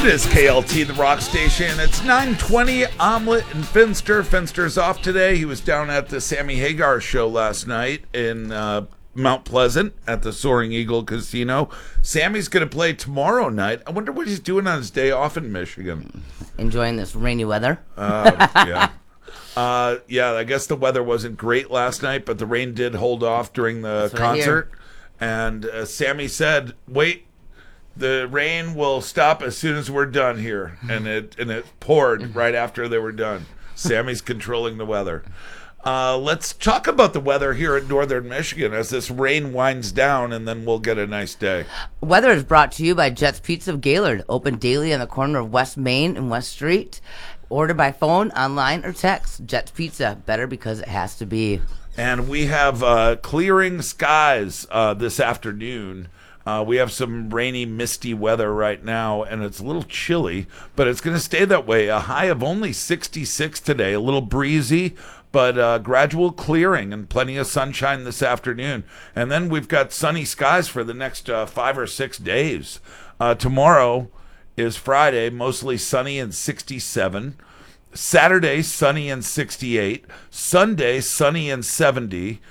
It is KLT, the rock station. It's 9:20. Omelet and Finster. Finster's off today. He was down at the Sammy Hagar show last night in Mount Pleasant at the Soaring Eagle Casino. Sammy's going to play tomorrow night. I wonder what he's doing on his day off in Michigan. Enjoying this rainy weather. Yeah. I guess the weather wasn't great last night, but the rain did hold off during the concert. And Sammy said, wait, the rain will stop as soon as we're done here. And it poured right after they were done. Sammy's controlling the weather. Let's talk about the weather here in northern Michigan as this rain winds down, and then we'll get a nice day. Weather is brought to you by Jets Pizza of Gaylord, open daily on the corner of West Main and West Street. Order by phone, online, or text. Jets Pizza, better because it has to be. And we have clearing skies this afternoon. We have some rainy, misty weather right now, and it's a little chilly, but it's going to stay that way. A high of only 66 today, a little breezy, but gradual clearing and plenty of sunshine this afternoon. And then we've got sunny skies for the next 5 or 6 days. Tomorrow is Friday, mostly sunny and 67. Saturday, sunny and 68. Sunday, sunny and 70.